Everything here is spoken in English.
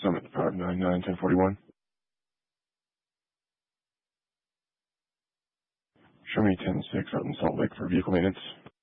Summit 599-1041. Show me 10-6 out in Salt Lake for vehicle maintenance.